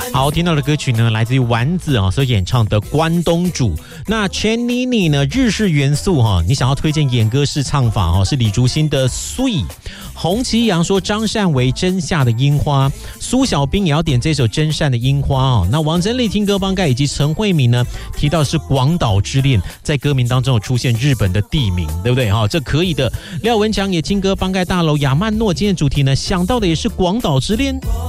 好，听到的歌曲呢，来自于丸子所演唱的《关东煮》。那 Chenini 呢，日式元素你想要推荐演歌式唱法是李竹新的《Sweet》。洪其阳说张善为真夏的樱花，苏小兵也要点这首真善的樱花那王真丽听歌帮盖以及陈慧敏呢提到是广岛之恋，在歌名当中有出现日本的地名，对不对这可以的。廖文强也听歌帮盖大楼亚曼诺，今天主题呢想到的也是广岛之恋。